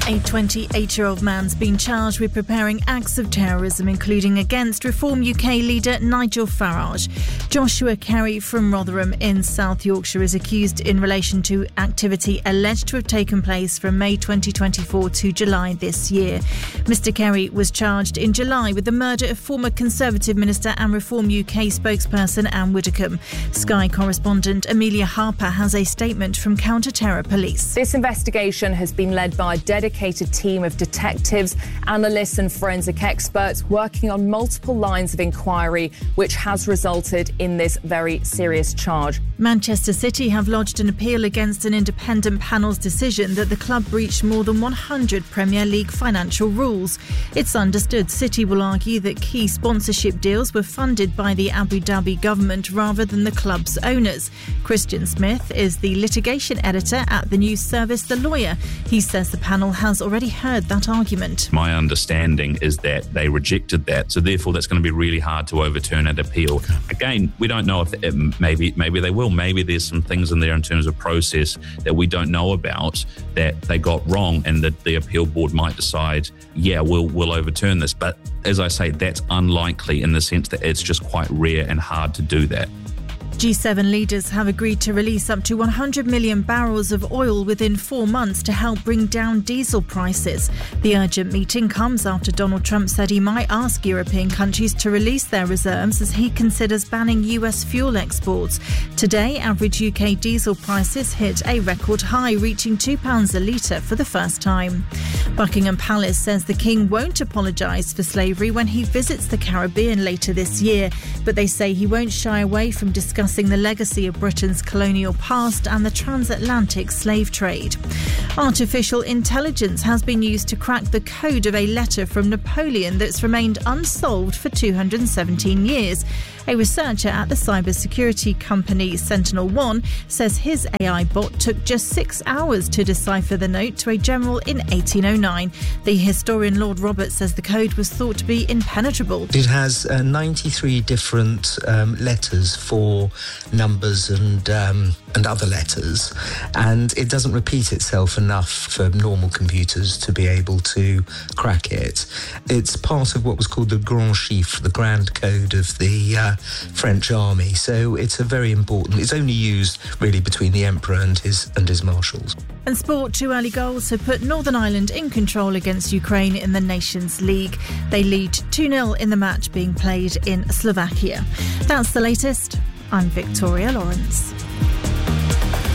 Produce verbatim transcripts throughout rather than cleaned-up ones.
A twenty-eight-year-old man's been charged with preparing acts of terrorism, including against Reform U K leader Nigel Farage. Joshua Carey from Rotherham in South Yorkshire is accused in relation to activity alleged to have taken place from May twenty twenty-four to July this year. Mister Carey was charged in July with the murder of former Conservative Minister and Reform U K spokesperson Anne Widdecombe. Sky correspondent Amelia Harper has a statement from Counter-Terror Police. This investigation has been led by a dedicated team of detectives, analysts and forensic experts working on multiple lines of inquiry, which has resulted in this very serious charge. Manchester City have lodged an appeal against an independent panel's decision that the club breached more than one hundred Premier League financial rules. It's understood City will argue that key sponsorship deals were funded by the Abu Dhabi government rather than the club's owners. Christian Smith is the litigation editor at the news service The Lawyer. He says the panel has already heard that argument. My understanding is that they rejected that, so therefore that's going to be really hard to overturn at appeal. Again, we don't know if it, maybe maybe they will. Maybe there's some things in there in terms of process that we don't know about that they got wrong, and that the appeal board might decide, yeah, we'll we'll overturn this. But as I say, that's unlikely in the sense that it's just quite rare and hard to do that. G seven leaders have agreed to release up to one hundred million barrels of oil within four months to help bring down diesel prices. The urgent meeting comes after Donald Trump said he might ask European countries to release their reserves as he considers banning U S fuel exports. Today, average U K diesel prices hit a record high, reaching two pounds a litre for the first time. Buckingham Palace says the King won't apologise for slavery when he visits the Caribbean later this year, but they say he won't shy away from discussing the legacy of Britain's colonial past and the transatlantic slave trade. Artificial intelligence has been used to crack the code of a letter from Napoleon that's remained unsolved for two hundred seventeen years. A researcher at the cybersecurity company Sentinel One says his A I bot took just six hours to decipher the note to a general in eighteen oh nine. The historian Lord Roberts says the code was thought to be impenetrable. It has uh, ninety-three different um, letters for numbers and um, and other letters, and it doesn't repeat itself enough for normal computers to be able to crack it. It's part of what was called the Grand Chiffre, the grand code of the uh, French army, so it's a very important. It's only used really between the Emperor and his and his marshals. And sport, two early goals have put Northern Ireland in control against Ukraine in the Nations League. They lead two nil in the match being played in Slovakia. That's the latest. I'm Victoria Lawrence.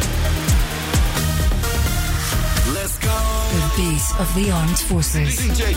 Let's go. The beat of the armed forces.